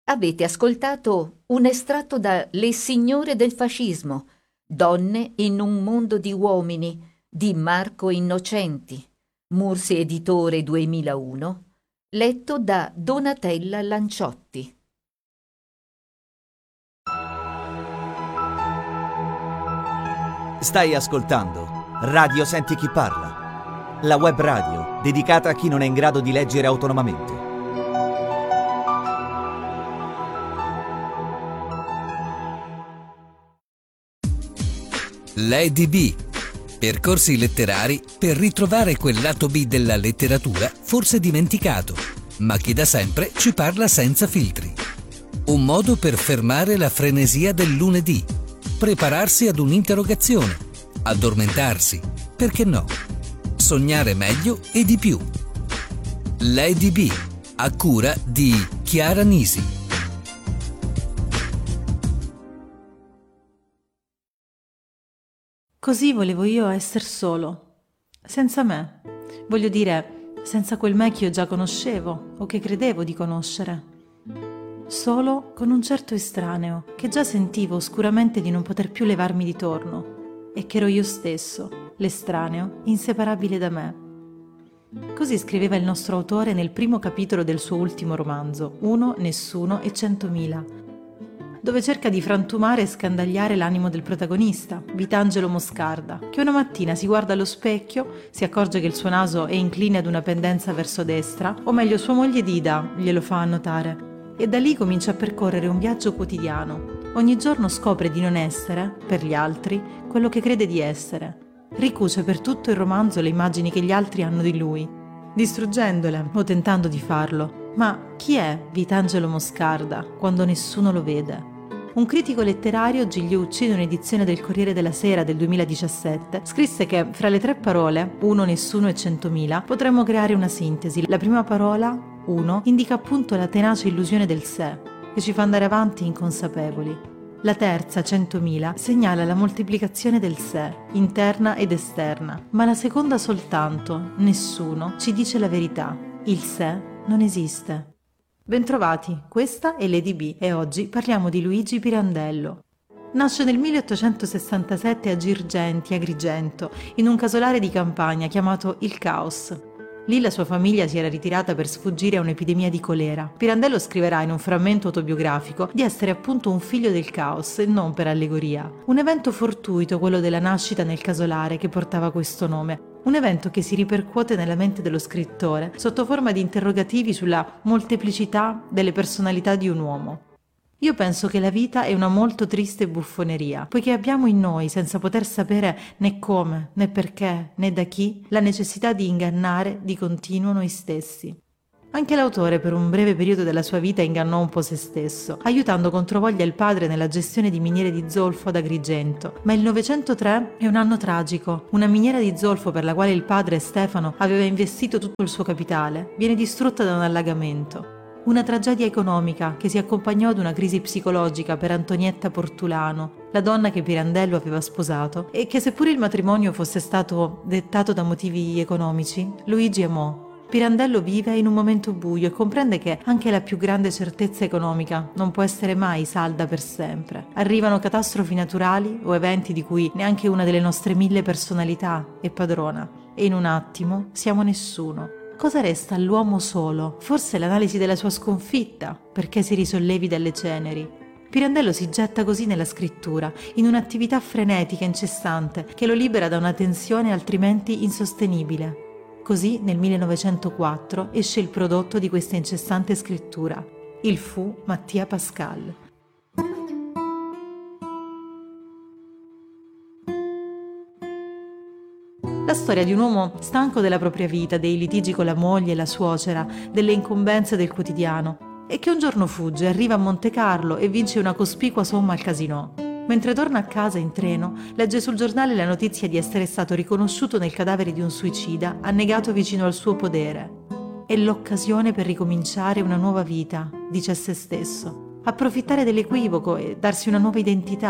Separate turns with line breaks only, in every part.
Avete ascoltato un estratto da Le signore del fascismo, donne in un mondo di uomini, di Marco Innocenti, Mursi Editore 2001, letto da Donatella Lanciotti.
Stai ascoltando Radio Senti Chi Parla, la web radio dedicata a chi non è in grado di leggere autonomamente.
Lady B. Percorsi letterari per ritrovare quel lato B della letteratura forse dimenticato, ma che da sempre ci parla senza filtri. Un modo per fermare la frenesia del lunedì, prepararsi ad un'interrogazione, addormentarsi, perché no? Sognare meglio e di più. Lady B, a cura di Chiara Nisi.
Così volevo io essere solo, senza me, voglio dire, senza quel me che io già conoscevo o che credevo di conoscere. Solo con un certo estraneo che già sentivo oscuramente di non poter più levarmi di torno e che ero io stesso, l'estraneo, inseparabile da me. Così scriveva il nostro autore nel primo capitolo del suo ultimo romanzo, Uno, Nessuno e 100.000, dove cerca di frantumare e scandagliare l'animo del protagonista, Vitangelo Moscarda, che una mattina si guarda allo specchio, si accorge che il suo naso è incline ad una pendenza verso destra, o meglio sua moglie Dida glielo fa annotare, e da lì comincia a percorrere un viaggio quotidiano. Ogni giorno scopre di non essere, per gli altri, quello che crede di essere. Ricuce per tutto il romanzo le immagini che gli altri hanno di lui, distruggendole o tentando di farlo. Ma chi è Vitangelo Moscarda quando nessuno lo vede? Un critico letterario, Giglio Ucci, in un'edizione del Corriere della Sera del 2017, scrisse che fra le tre parole, uno, nessuno e 100.000, potremmo creare una sintesi. La prima parola, uno, indica appunto la tenace illusione del sé, che ci fa andare avanti inconsapevoli. La terza, 100.000, segnala la moltiplicazione del sé, interna ed esterna. Ma la seconda soltanto, nessuno, ci dice la verità. Il sé non esiste. Bentrovati, questa è Lady B e oggi parliamo di Luigi Pirandello. Nasce nel 1867 a Girgenti, Agrigento, in un casolare di campagna chiamato Il Caos. Lì la sua famiglia si era ritirata per sfuggire a un'epidemia di colera. Pirandello scriverà in un frammento autobiografico di essere appunto un figlio del caos e non per allegoria. Un evento fortuito, quello della nascita nel casolare, che portava questo nome. Un evento che si ripercuote nella mente dello scrittore sotto forma di interrogativi sulla molteplicità delle personalità di un uomo. Io penso che la vita è una molto triste buffoneria, poiché abbiamo in noi, senza poter sapere né come, né perché, né da chi, la necessità di ingannare di continuo noi stessi. Anche l'autore per un breve periodo della sua vita ingannò un po' se stesso, aiutando controvoglia il padre nella gestione di miniere di zolfo ad Agrigento. Ma il 903 è un anno tragico. Una miniera di zolfo per la quale il padre Stefano aveva investito tutto il suo capitale viene distrutta da un allagamento. Una tragedia economica che si accompagnò ad una crisi psicologica per Antonietta Portulano, la donna che Pirandello aveva sposato e che, seppur il matrimonio fosse stato dettato da motivi economici, Luigi amò. Pirandello vive in un momento buio e comprende che anche la più grande certezza economica non può essere mai salda per sempre. Arrivano catastrofi naturali o eventi di cui neanche una delle nostre 1000 personalità è padrona e in un attimo siamo nessuno. Cosa resta all'uomo solo? Forse l'analisi della sua sconfitta, perché si risollevi dalle ceneri. Pirandello si getta così nella scrittura, in un'attività frenetica, incessante, che lo libera da una tensione altrimenti insostenibile. Così nel 1904 esce il prodotto di questa incessante scrittura. Il fu Mattia Pascal. La storia di un uomo stanco della propria vita, dei litigi con la moglie e la suocera, delle incombenze del quotidiano, e che un giorno fugge, arriva a Monte Carlo e vince una cospicua somma al casinò. Mentre torna a casa in treno, legge sul giornale la notizia di essere stato riconosciuto nel cadavere di un suicida annegato vicino al suo podere. È l'occasione per ricominciare una nuova vita, dice a se stesso, approfittare dell'equivoco e darsi una nuova identità.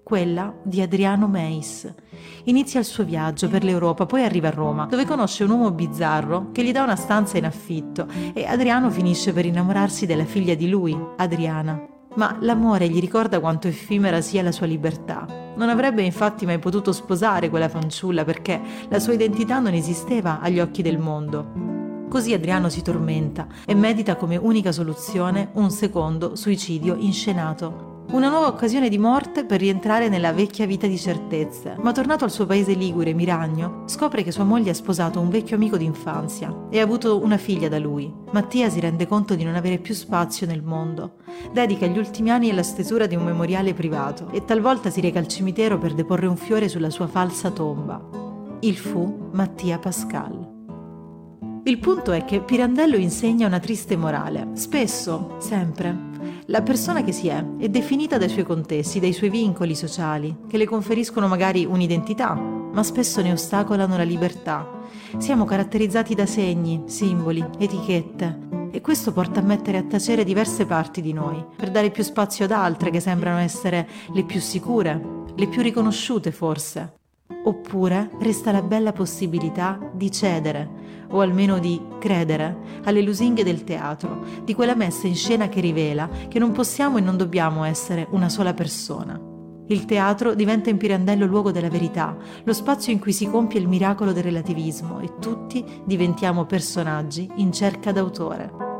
quella di Adriano Meis. Inizia il suo viaggio per l'Europa, poi arriva a Roma, dove conosce un uomo bizzarro che gli dà una stanza in affitto e Adriano finisce per innamorarsi della figlia di lui, Adriana. Ma l'amore gli ricorda quanto effimera sia la sua libertà. Non avrebbe infatti mai potuto sposare quella fanciulla perché la sua identità non esisteva agli occhi del mondo. Così Adriano si tormenta e medita come unica soluzione un secondo suicidio inscenato. Una nuova occasione di morte per rientrare nella vecchia vita di certezze. Ma tornato al suo paese ligure, Miragno, scopre che sua moglie ha sposato un vecchio amico d'infanzia e ha avuto una figlia da lui. Mattia si rende conto di non avere più spazio nel mondo. Dedica gli ultimi anni alla stesura di un memoriale privato e talvolta si reca al cimitero per deporre un fiore sulla sua falsa tomba. Il fu Mattia Pascal. Il punto è che Pirandello insegna una triste morale. Spesso, sempre, la persona che si è definita dai suoi contesti, dai suoi vincoli sociali, che le conferiscono magari un'identità, ma spesso ne ostacolano la libertà. Siamo caratterizzati da segni, simboli, etichette, e questo porta a mettere a tacere diverse parti di noi, per dare più spazio ad altre che sembrano essere le più sicure, le più riconosciute forse. Oppure resta la bella possibilità di cedere, o almeno di credere, alle lusinghe del teatro, di quella messa in scena che rivela che non possiamo e non dobbiamo essere una sola persona. Il teatro diventa in Pirandello luogo della verità, lo spazio in cui si compie il miracolo del relativismo e tutti diventiamo personaggi in cerca d'autore.